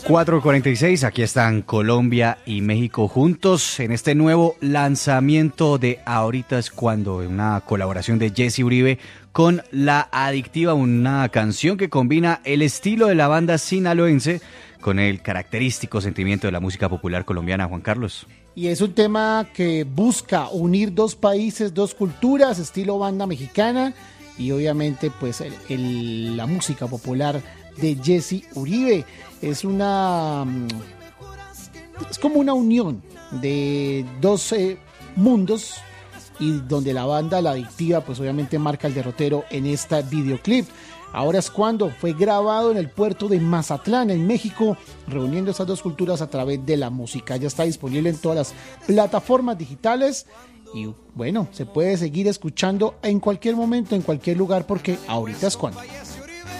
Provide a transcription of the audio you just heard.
4:46, aquí están Colombia y México juntos en este nuevo lanzamiento de Ahorita es Cuando, una colaboración de Jesse Uribe con La Adictiva, una canción que combina el estilo de la banda sinaloense con el característico sentimiento de la música popular colombiana. Juan Carlos. Y es un tema que busca unir dos países, dos culturas, estilo banda mexicana y obviamente pues la música popular de Jesse Uribe. Es como una unión de dos mundos y donde la banda La Adictiva pues obviamente marca el derrotero en este videoclip. Ahora es Cuando fue grabado en el puerto de Mazatlán, en México, reuniendo esas dos culturas a través de la música. Ya está disponible en todas las plataformas digitales y bueno, se puede seguir escuchando en cualquier momento, en cualquier lugar, porque ahorita es cuando.